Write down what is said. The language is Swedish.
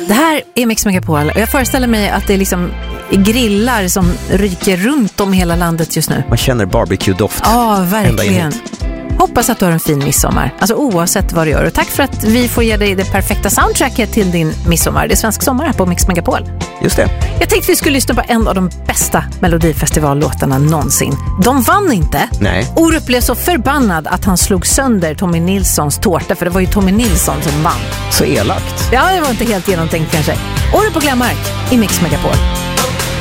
Det här är Mix Megapol. Jag föreställer mig att det är liksom grillar som ryker runt om hela landet just nu. Man känner barbecue-doft. Ja, verkligen. Hoppas att du har en fin midsommar. Alltså oavsett vad du gör. Och tack för att vi får ge dig det perfekta soundtracket till din midsommar. Det är Svensk sommar här på Mix Megapol. Just det. Jag tänkte vi skulle lyssna på en av de bästa Melodifestivallåtarna någonsin. De vann inte. Nej. Orup blev så förbannad att han slog sönder Tommy Nilssons tårta. För det var ju Tommy Nilsson som vann. Så elakt. Ja, det var inte helt genomtänkt kanske. Orup och Glenmark i Mix Megapol.